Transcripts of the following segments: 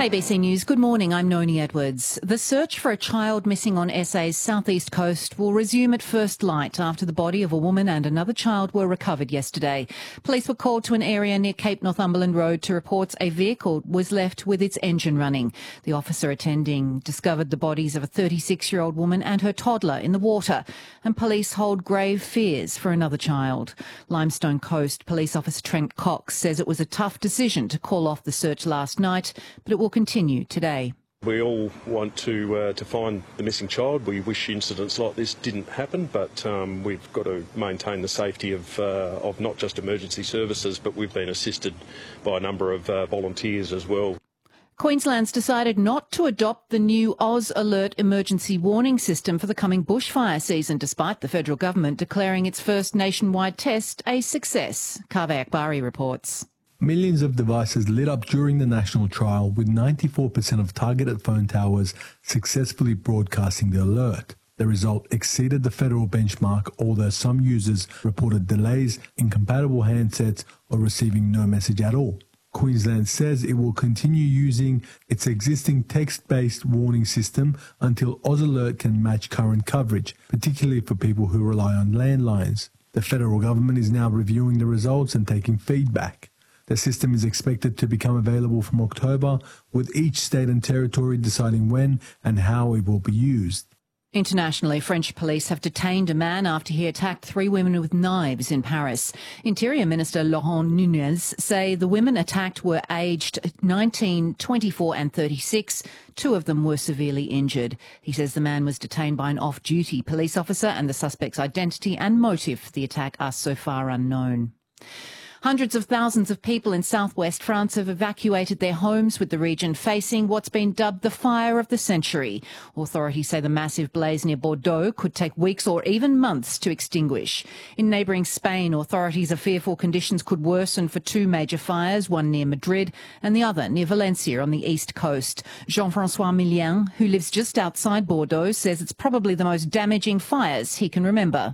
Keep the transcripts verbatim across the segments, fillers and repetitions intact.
A B C News, good morning, I'm Noni Edwards. The search for a child missing on S A's southeast coast will resume at first light after the body of a woman and another child were recovered yesterday. Police were called to an area near Cape Northumberland Road to report a vehicle was left with its engine running. The officer attending discovered the bodies of a thirty-six-year-old woman and her toddler in the water, and police hold grave fears for another child. Limestone Coast Police Officer Trent Cox says it was a tough decision to call off the search last night, but it will continue today. We all want to uh, to find the missing child. We wish incidents like this didn't happen, but um, we've got to maintain the safety of uh, of not just emergency services, but we've been assisted by a number of uh, volunteers as well. Queensland's decided not to adopt the new Oz Alert emergency warning system for the coming bushfire season, despite the federal government declaring its first nationwide test a success. Kaveh Akbari reports. Millions of devices lit up during the national trial, with ninety-four percent of targeted phone towers successfully broadcasting the alert. The result exceeded the federal benchmark, although some users reported delays, incompatible handsets, or receiving no message at all. Queensland says it will continue using its existing text-based warning system until Oz Alert can match current coverage, particularly for people who rely on landlines. The federal government is now reviewing the results and taking feedback. The system is expected to become available from October, with each state and territory deciding when and how it will be used. Internationally, French police have detained a man after he attacked three women with knives in Paris. Interior Minister Laurent Nunez say the women attacked were aged nineteen, twenty-four and thirty-six. Two of them were severely injured. He says the man was detained by an off-duty police officer and the suspect's identity and motive for the attack are so far unknown. Hundreds of thousands of people in southwest France have evacuated their homes, with the region facing what's been dubbed the fire of the century. Authorities say the massive blaze near Bordeaux could take weeks or even months to extinguish. In neighbouring Spain, authorities are fearful conditions could worsen for two major fires, one near Madrid and the other near Valencia on the east coast. Jean-François Millien, who lives just outside Bordeaux, says it's probably the most damaging fires he can remember.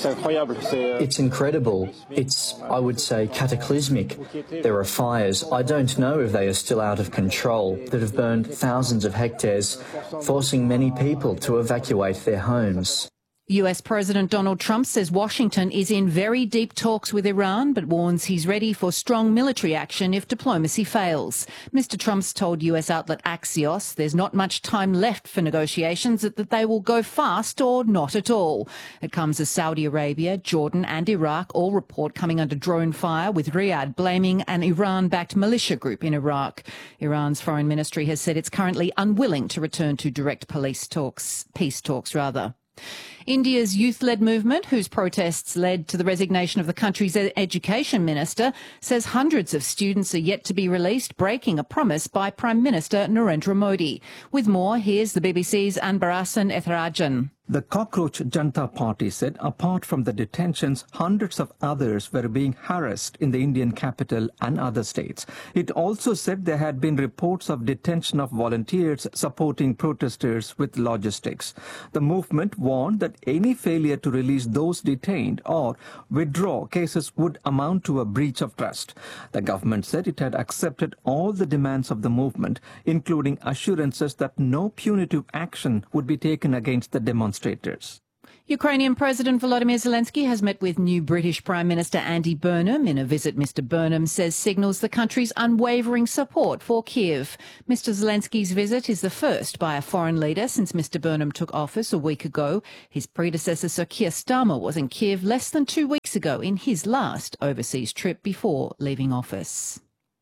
It's incredible. It's, I would say, cataclysmic. There are fires, I don't know if they are still out of control, that have burned thousands of hectares, forcing many people to evacuate their homes. U S President Donald Trump says Washington is in very deep talks with Iran, but warns he's ready for strong military action if diplomacy fails. Mister Trump's told U S outlet Axios there's not much time left for negotiations, that they will go fast or not at all. It comes as Saudi Arabia, Jordan and Iraq all report coming under drone fire, with Riyadh blaming an Iran-backed militia group in Iraq. Iran's foreign ministry has said it's currently unwilling to return to direct police talks, peace talks rather. India's youth-led movement, whose protests led to the resignation of the country's education minister, says hundreds of students are yet to be released, breaking a promise by Prime Minister Narendra Modi. With more, here's the B B C's Anbarasan Etharajan. The Cockroach Janta Party said apart from the detentions, hundreds of others were being harassed in the Indian capital and other states. It also said there had been reports of detention of volunteers supporting protesters with logistics. The movement warned that any failure to release those detained or withdraw cases would amount to a breach of trust. The government said it had accepted all the demands of the movement, including assurances that no punitive action would be taken against the demonstrators. Ukrainian President Volodymyr Zelensky has met with new British Prime Minister Andy Burnham. In a visit, Mister Burnham says signals the country's unwavering support for Kiev. Mister Zelensky's visit is the first by a foreign leader since Mister Burnham took office a week ago. His predecessor, Sir Keir Starmer, was in Kiev less than two weeks ago in his last overseas trip before leaving office.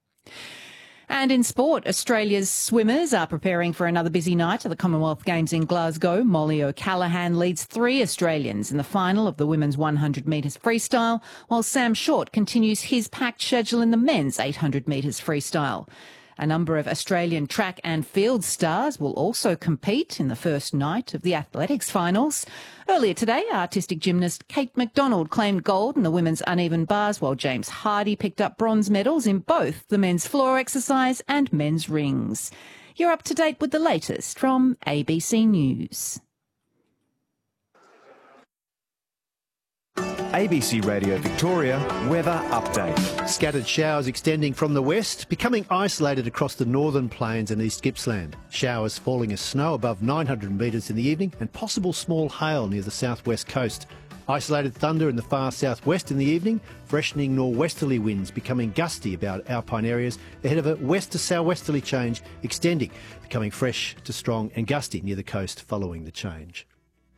And in sport, Australia's swimmers are preparing for another busy night at the Commonwealth Games in Glasgow. Molly O'Callaghan leads three Australians in the final of the women's one hundred metres freestyle, while Sam Short continues his packed schedule in the men's eight hundred metres freestyle. A number of Australian track and field stars will also compete in the first night of the athletics finals. Earlier today, artistic gymnast Kate McDonald claimed gold in the women's uneven bars, while James Hardy picked up bronze medals in both the men's floor exercise and men's rings. You're up to date with the latest from A B C News. A B C Radio Victoria weather update. Scattered showers extending from the west, becoming isolated across the northern plains and East Gippsland. Showers falling as snow above nine hundred metres in the evening and possible small hail near the southwest coast. Isolated thunder in the far southwest in the evening, freshening norwesterly winds becoming gusty about alpine areas ahead of a west to southwesterly change extending, becoming fresh to strong and gusty near the coast following the change.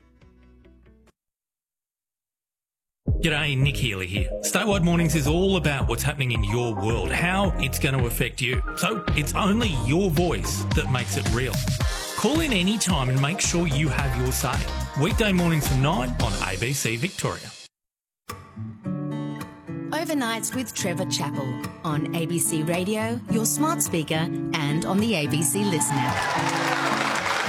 G'day, Nick Healy here. Statewide Mornings is all about what's happening in your world, how it's going to affect you. So it's only your voice that makes it real. Call in any time and make sure you have your say. Weekday mornings from nine on A B C Victoria. Overnights with Trevor Chappell on A B C Radio, your smart speaker, and on the A B C Listen app.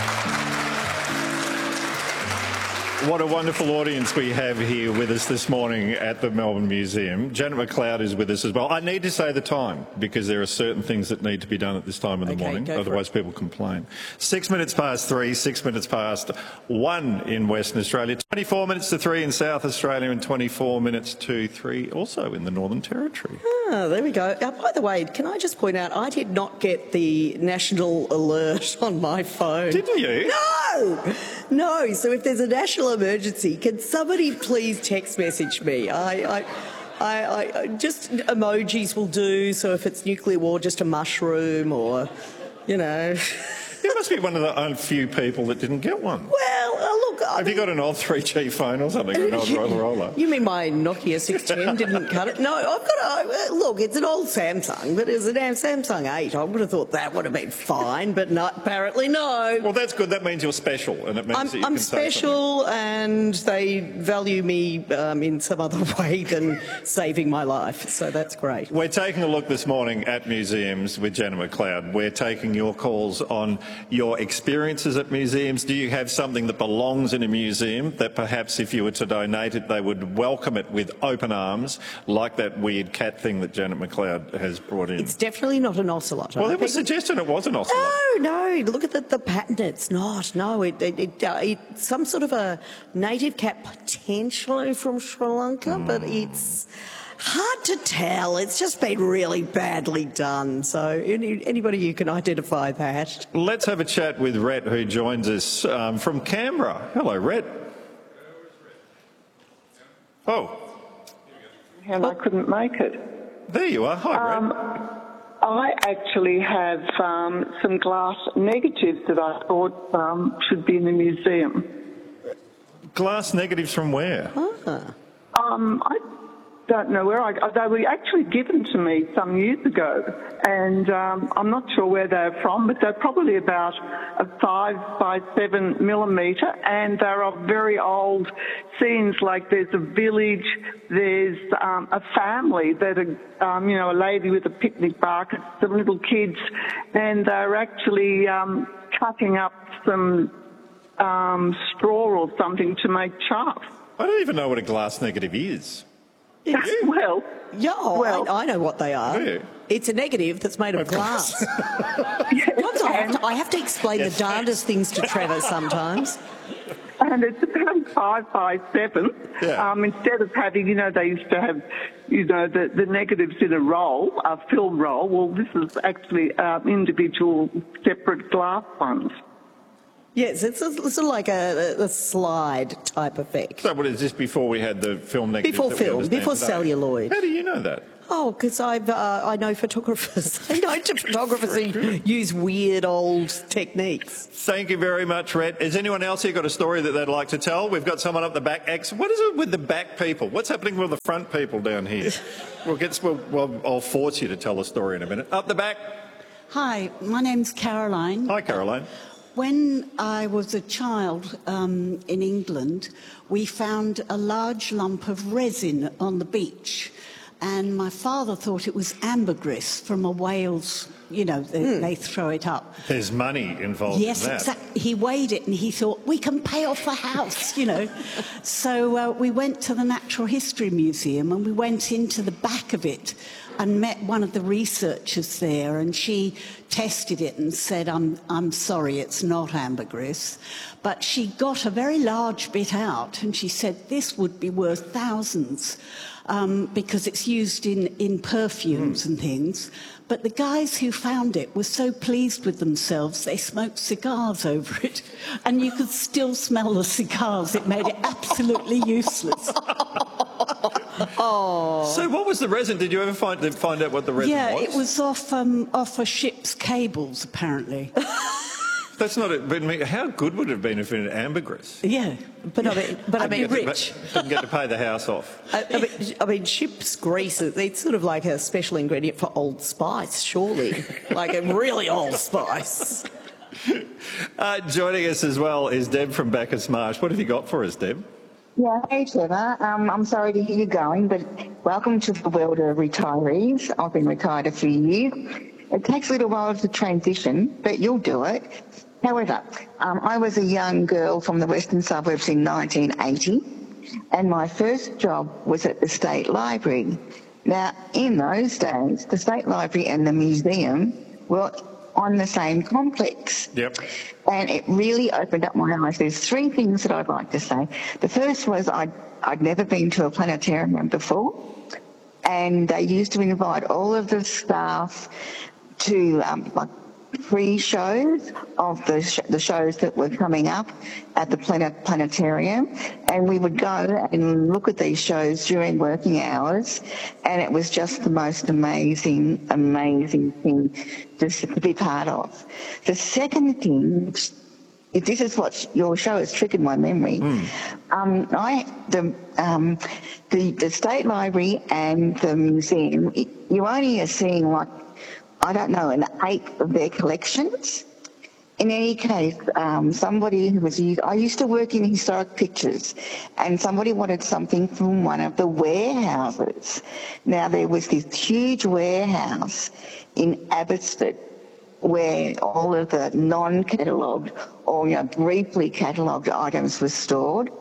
What a wonderful audience we have here with us this morning at the Melbourne Museum. Janet McLeod is with us as well. I need to say the time because there are certain things that need to be done at this time of the okay, morning, otherwise people complain. Six minutes past three, six minutes past one in Western Australia, twenty-four minutes to three in South Australia and twenty-four minutes to three also in the Northern Territory. Ah, there we go. Uh, by the way, can I just point out, I did not get the national alert on my phone. Didn't you? No! No, so if there's a national emergency, can somebody please text message me? I, I, I, I just emojis will do. So if it's nuclear war, just a mushroom or, you know. You must be one of the few people that didn't get one. Well, uh, look... I Have mean, you got an old three G phone or something, or an old Motorola? You mean my Nokia six ten didn't cut it? No, I've got a... Look, it's an old Samsung, but it was a damn Samsung eight. I would have thought that would have been fine, but not, apparently no. Well, that's good. That means you're special, and it means I'm, that you I'm can say special, and they value me um, in some other way than saving my life, so that's great. We're taking a look this morning at museums with Janet McLeod. We're taking your calls on your experiences at museums. Do you have something that belongs in a museum that perhaps if you were to donate it, they would welcome it with open arms, like that weird cat thing that Janet McLeod has brought in? It's definitely not an ocelot. Well, there was suggestion it was an ocelot. No, no, look at the, the pattern. It's not. No, it, it, it, uh, it's some sort of a native cat, potentially from Sri Lanka, mm. but it's hard to tell. It's just been really badly done. So any, anybody you can identify that. Let's have a chat with Rhett, who joins us um, from Canberra. Hello, Rhett. Oh. And I couldn't make it. There you are. Hi, um, Rhett. I actually have um, some glass negatives that I thought um, should be in the museum. Glass negatives from where? Ah. Um, I don't know where. I, they were actually given to me some years ago, and um, I'm not sure where they're from, but they're probably about a five by seven millimetre, and they're of very old scenes. Like there's a village, there's um, a family that are, um, you know, a lady with a picnic basket, some little kids, and they're actually um, cutting up some um, straw or something to make chaff. I don't even know what a glass negative is. Well, yeah, well, I, I know what they are. Yeah. It's a negative that's made of glass. Sometimes I have to, I have to explain yes. the darndest things to Trevor sometimes. And it's about five by seven. Yeah. Um, instead of having, you know, they used to have, you know, the, the negatives in a roll, a film roll. Well, this is actually um, individual, separate glass ones. Yes, it's, a, it's sort of like a, a slide type effect. So what is this before we had the film negatives? Before film, before today? celluloid. How do you know that? Oh, because I've uh, I know photographers. I know photographers who use weird old techniques. Thank you very much, Rhett. Has anyone else here got a story that they'd like to tell? We've got someone up the back. What is it with the back people? What's happening with the front people down here? we'll get. Well, well, I'll force you to tell a story in a minute. Up the back. Hi, my name's Caroline. Hi, Caroline. When I was a child um, in England, we found a large lump of resin on the beach, and my father thought it was ambergris from a whale's, you know, they, mm. they throw it up. There's money involved yes, in that. Yes, exactly. He weighed it and he thought, we can pay off the house, you know. So uh, we went to the Natural History Museum and we went into the back of it. and met one of the researchers there, and she tested it and said, I'm, I'm sorry, it's not ambergris. But she got a very large bit out, and she said this would be worth thousands um, because it's used in, in perfumes mm. and things. But the guys who found it were so pleased with themselves, they smoked cigars over it, and you could still smell the cigars. It made it absolutely useless. Oh. So what was the resin? Did you ever find, find out what the resin yeah, was? Yeah, it was off, um, off a ship's cables, apparently. That's not it. But how good would it have been if it had ambergris? Yeah, but I mean, but I mean, rich. Didn't get to pay the house off. I, I, mean, I mean, ship's grease. It's sort of like a special ingredient for Old Spice, surely, like a really old spice. Uh, joining us as well is Deb from Bacchus Marsh. What have you got for us, Deb? Yeah, hey Trevor. Um, I'm sorry to hear you going, but welcome to the world of retirees. I've been retired a few years. It takes a little while to transition, but you'll do it. However, um, I was a young girl from the western suburbs in nineteen eighty, and my first job was at the State Library. Now, in those days, the State Library and the museum were on the same complex. Yep. And it really opened up my eyes. There's three things that I'd like to say. The first was I'd, I'd never been to a planetarium before, and they used to invite all of the staff to um, like pre-shows of the, sh- the shows that were coming up at the planet- planetarium, and we would go and look at these shows during working hours, and it was just the most amazing, amazing thing just to be part of. The second thing, if this is what your show has triggered my memory, mm. um, I the, um, the the State Library and the museum, it, you only are seeing like, I don't know, an eighth of their collections. In any case, um, somebody who was, I used to work in historic pictures, and somebody wanted something from one of the warehouses. Now, there was this huge warehouse in Abbotsford where all of the non-catalogued or, you know, briefly catalogued items were stored.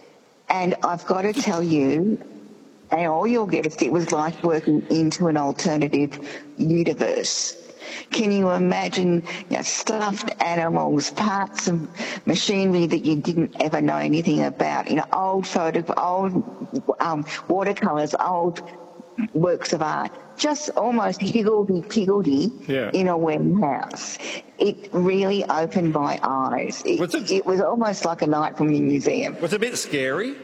And I've got to tell you, and all you'll get is it was like working into an alternative universe. Can you imagine, you know, stuffed animals, parts of machinery that you didn't ever know anything about, you know, old photo, old um, watercolours, old works of art, just almost higgledy-piggledy yeah. in a warehouse. It really opened my eyes. It, was it, it was almost like a night from the museum. Was it a bit scary?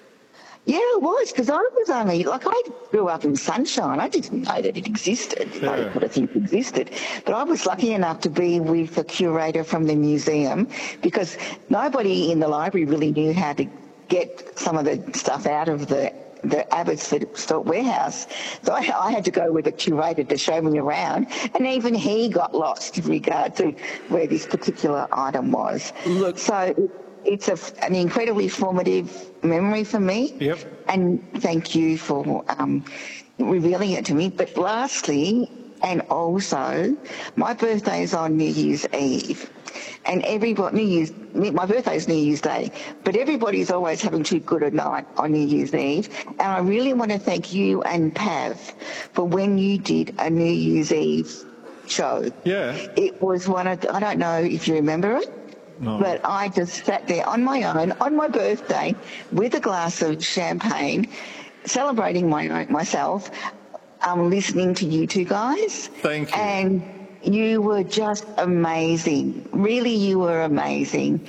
Yeah, it was, because I was only, like, I grew up in Sunshine. I didn't know that it existed. Yeah. I didn't think it existed. But I was lucky enough to be with a curator from the museum, because nobody in the library really knew how to get some of the stuff out of the the Abbotsford Store warehouse. So I, I had to go with a curator to show me around, and even he got lost in regard to where this particular item was. Look, so it's a, an incredibly formative memory for me. Yep. And thank you for um, revealing it to me. But lastly, and also, my birthday is on New Year's Eve. And everybody, New Year's, my birthday is New Year's Day, but everybody's always having too good a night on New Year's Eve. And I really want to thank you and Pav for when you did a New Year's Eve show. Yeah. It was one of, the, I don't know if you remember it, no. But I just sat there on my own, on my birthday, with a glass of champagne, celebrating my myself, um, listening to you two guys. Thank you. And you were just amazing. Really, you were amazing.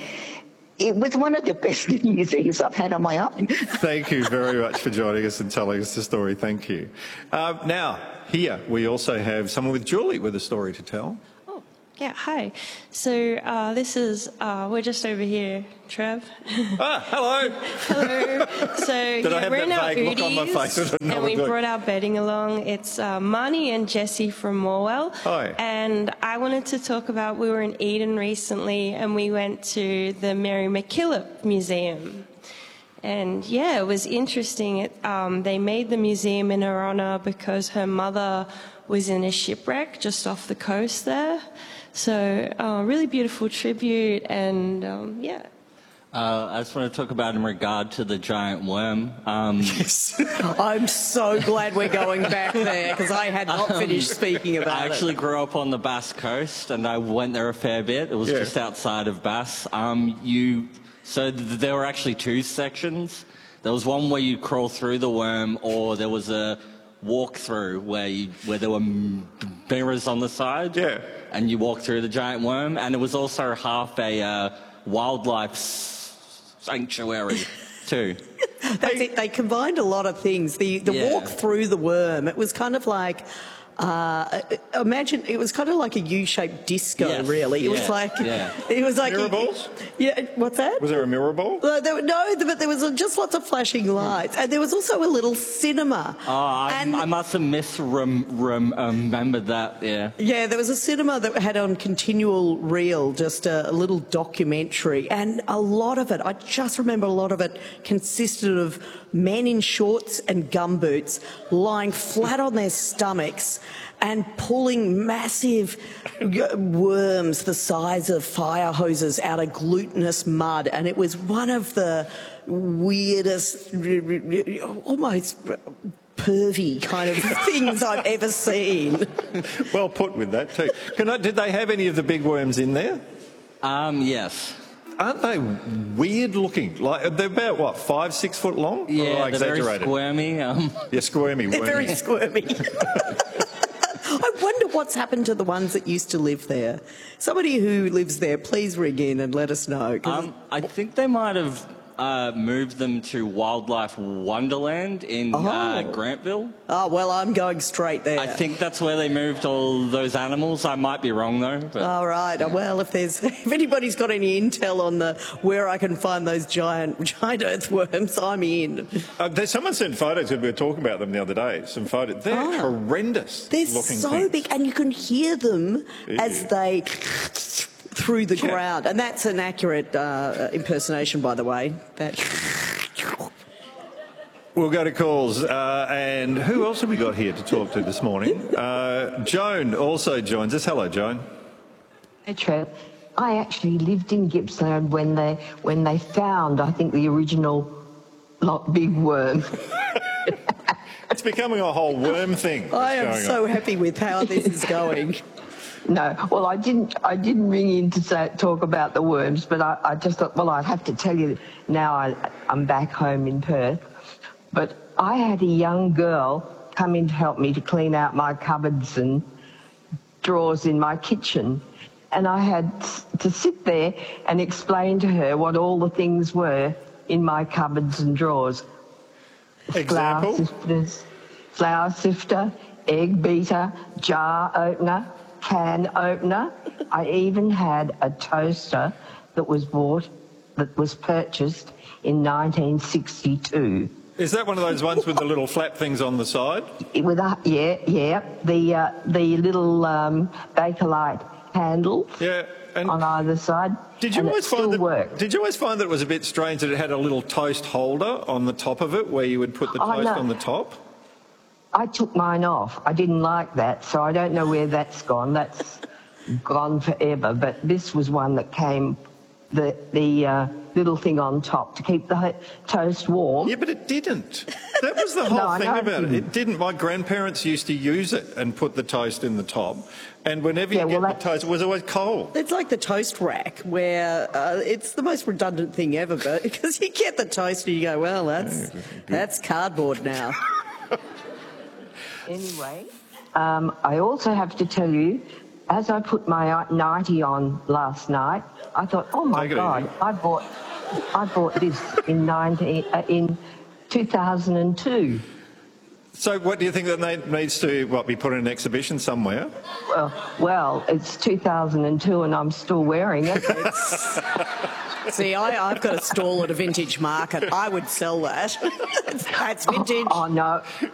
It was one of the best New Year's Eves I've had on my own. Thank you very much for joining us and telling us the story. Thank you. Uh, now, here we also have someone with Julie with a story to tell. Yeah, hi. So uh, this is, uh, we're just over here, Trev. Ah, hello. Hello. So Did yeah, I have we're in that our vague look on my face? and we brought our bedding along. It's uh, Marnie and Jessie from Morwell. Hi. And I wanted to talk about, we were in Eden recently and we went to the Mary MacKillop Museum. And yeah, it was interesting. It, um, they made the museum in her honour because her mother was in a shipwreck just off the coast there. So, uh, really beautiful tribute, and um, yeah. Uh, I just want to talk about in regard to the giant worm. Um, yes. I'm so glad we're going back there because I had not finished speaking about it. I actually it. grew up on the Bass Coast and I went there a fair bit. It was yeah. just outside of Bass. Um, you, so th there were actually two sections. There was one where you crawl through the worm, or there was a walk through where you, where there were mirrors on the side. Yeah. And you walk through the giant worm, and it was also half a uh, wildlife sanctuary too. That's it. They combined a lot of things. The the yeah. walk through the worm. It was kind of like. Uh, imagine it was kind of like a U-shaped disco, yes. really. It yeah. was like yeah. it was like mirror balls. Yeah, what's that? Was there a mirror ball? Uh, there, no, but there was just lots of flashing lights, and there was also a little cinema. Oh, I, and, I must have misremembered that. Yeah. Yeah, there was a cinema that had on continual reel just a, a little documentary, and a lot of it. I just remember a lot of it consisted of men in shorts and gumboots lying flat on their stomachs and pulling massive worms the size of fire hoses out of glutinous mud. And it was one of the weirdest, almost pervy kind of things I've ever seen. Well put with that too. Can I, did they have any of the big worms in there? Um, yes. Aren't they weird looking? Like they're about what, five, six foot long? Yeah, I they're very exaggerated? squirmy. Um. Yeah, squirmy. They're wormy. very squirmy. I wonder what's happened to the ones that used to live there. Somebody who lives there, please ring in and let us know. Um, I think they might have uh, moved them to Wildlife Wonderland in oh. uh, Grantville. Oh, well, I'm going straight there. I think that's where they moved all those animals. I might be wrong, though. But. All right. Well, if there's if anybody's got any intel on the where I can find those giant giant earthworms, I'm in. Uh, there's someone sent photos when we were talking about them the other day. Some photos. They're oh. horrendous. They're looking so things. big, and you can hear them yeah. as they through the yeah. ground. And that's an accurate uh, impersonation, by the way. That. We'll go to calls. Uh, and who else have we got here to talk to this morning? Uh, Joan also joins us. Hello, Joan. Hey, Trev. I actually lived in Gippsland when they when they found, I think, the original not big worm. It's becoming a whole worm thing. I am so on. happy with how this is going. No, well, I didn't. I didn't ring in to say, talk about the worms, but I, I just thought, well, I'd have to tell you. Now I, I'm back home in Perth, but I had a young girl come in to help me to clean out my cupboards and drawers in my kitchen, and I had to sit there and explain to her what all the things were in my cupboards and drawers. Example? Flour sifters, flour sifter, egg beater, jar opener, can opener. I even had a toaster that was bought, that was purchased in nineteen sixty-two. Is that one of those ones with the little flap things on the side? With a, yeah, yeah, the uh, the little um, Bakelite handle. Yeah, and on either side. Did you and always it find still that? Worked. Did you always find that it was a bit strange that it had a little toast holder on the top of it, where you would put the oh, toast no. on the top? I took mine off. I didn't like that, so I don't know where that's gone. That's gone forever. But this was one that came, the the uh, little thing on top to keep the toast warm. Yeah, but it didn't. That was the whole no, thing no, about it it. It didn't. My grandparents used to use it and put the toast in the top. And whenever you yeah, get well, the toast, it was always cold. It's like the toast rack, where uh, it's the most redundant thing ever, but because you get the toast and you go, well, that's that's cardboard now. Anyway, um, I also have to tell you, as I put my nightie on last night, I thought, oh my God, I bought, I bought this in nineteen uh, in two thousand two. So, what do you think that needs to what be put in an exhibition somewhere? Well, well, it's two thousand two, and I'm still wearing it. See, I, I've got a stall at a vintage market. I would sell that. That's vintage. Oh, oh no,